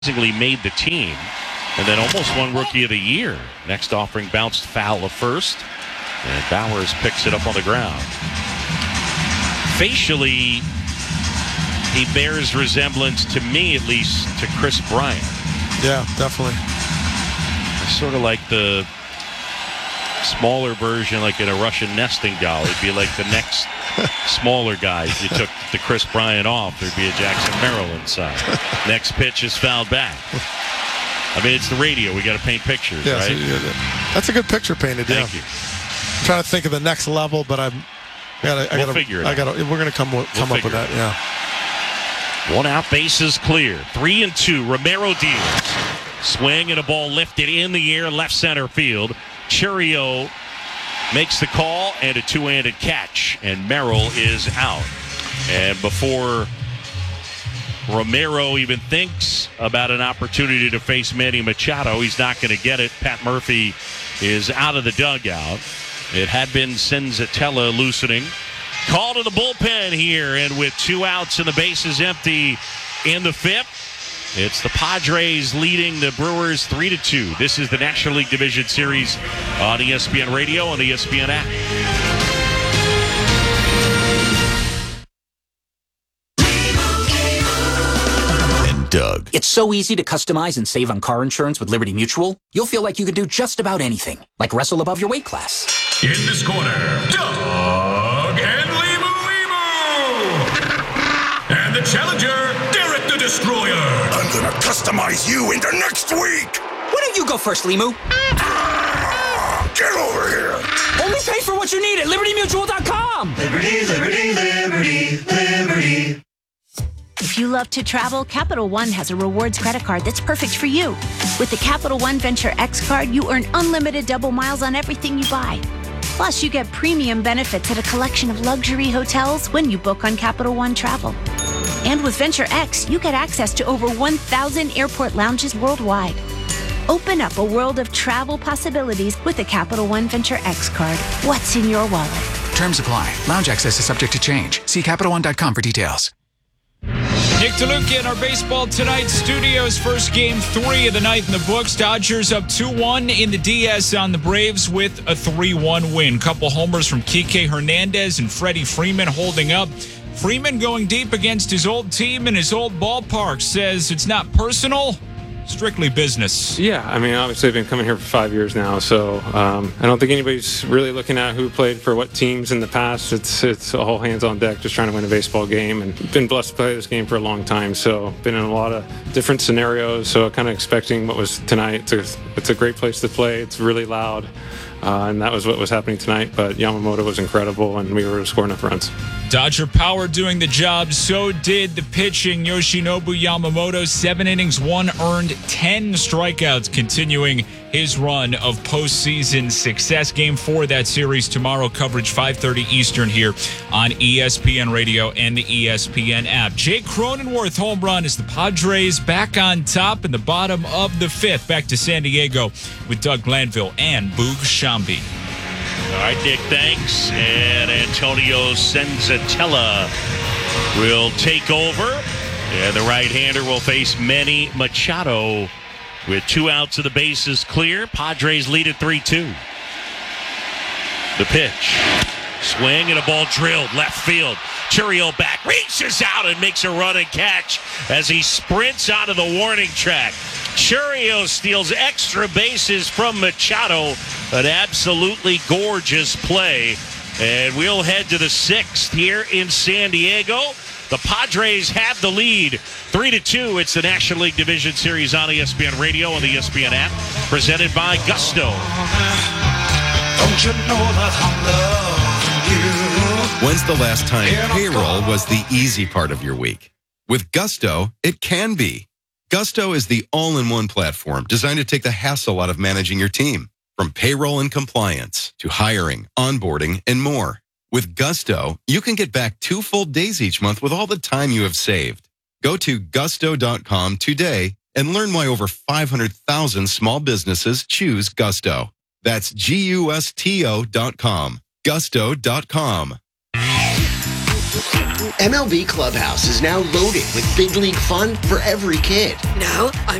made the team and then almost won Rookie of the Year. Next offering bounced foul of first, and Bowers picks it up on the ground. Facially, he bears resemblance, to me at least, to Chris Bryant. Yeah, definitely. It's sort of like the smaller version, like in a Russian nesting doll. It'd be like the next smaller guy. If you took the Chris Bryant off, there'd be a Jackson Merrill inside. Next pitch is fouled back. I mean, it's the radio. We got to paint pictures, yeah, right? So that's a good picture painted. Thank you. I'm trying to think of the next level, but we'll figure it out. We're going to come up with that. Yeah. One out, bases clear. 3-2. Romero deals. Swing and a ball lifted in the air, left center field. Chourio makes the call and a two-handed catch, and Merrill is out. And before Romero even thinks about an opportunity to face Manny Machado, he's not going to get it. Pat Murphy is out of the dugout. It had been Senzatella loosening. Call to the bullpen here, and with 2 outs and the bases empty in the fifth, it's the Padres leading the Brewers 3-2. This is the National League Division Series on ESPN Radio and the ESPN app. And Doug. It's so easy to customize and save on car insurance with Liberty Mutual. You'll feel like you can do just about anything, like wrestle above your weight class. In this corner, Doug and Limu. And the challenger, Derek the Destroyer. I'm gonna customize you into next week. Why don't you go first, Limu? Get over here. Only pay for what you need at LibertyMutual.com. Liberty, liberty, liberty, liberty. If you love to travel, Capital One has a rewards credit card that's perfect for you. With the Capital One Venture X card, you earn unlimited double miles on everything you buy. Plus, you get premium benefits at a collection of luxury hotels when you book on Capital One Travel. And with Venture X, you get access to over 1,000 airport lounges worldwide. Open up a world of travel possibilities with the Capital One Venture X card. What's in your wallet? Terms apply. Lounge access is subject to change. See CapitalOne.com for details. Nick DeLuca in our Baseball Tonight studios. First game 3 of the night in the books. Dodgers up 2-1 in the DS on the Braves with a 3-1 win. Couple homers from Kike Hernandez and Freddie Freeman holding up. Freeman going deep against his old team in his old ballpark. Says it's not personal, strictly business. Yeah, I mean, obviously I've been coming here for 5 years now, so I don't think anybody's really looking at who played for what teams in the past. It's a whole hands on deck, just trying to win a baseball game, and been blessed to play this game for a long time, so been in a lot of different scenarios, so kind of expecting what was tonight. It's a great place to play. It's really loud, and that was what was happening tonight, but Yamamoto was incredible, and we were able to score enough runs. Dodger power doing the job. So did the pitching. Yoshinobu Yamamoto, 7 innings, 1 earned, 10 strikeouts, continuing his run of postseason success. Game 4 of that series tomorrow. Coverage 5:30 Eastern here on ESPN Radio and the ESPN app. Jake Cronenworth home run as the Padres back on top in the bottom of the 5th. Back to San Diego with Doug Glanville and Boog Shambi. All right, Nick, thanks. And Antonio Senzatella will take over. And the right-hander will face Manny Machado with 2 outs of the bases clear. Padres lead at 3-2. The pitch. Swing and a ball drilled left field. Chourio back, reaches out and makes a run and catch as he sprints out of the warning track. Chourio steals extra bases from Machado. An absolutely gorgeous play. And we'll head to the 6th here in San Diego. The Padres have the lead, 3-2. It's the National League Division Series on ESPN Radio and the ESPN app, presented by Gusto. Don't you know that I love you? When's the last time payroll was the easy part of your week? With Gusto, it can be. Gusto is the all-in-one platform designed to take the hassle out of managing your team. From payroll and compliance to hiring, onboarding, and more. With Gusto, you can get back 2 full days each month with all the time you have saved. Go to gusto.com today and learn why over 500,000 small businesses choose Gusto. That's GUSTO.com. Gusto.com. MLB Clubhouse is now loaded with big league fun for every kid. Now, I'm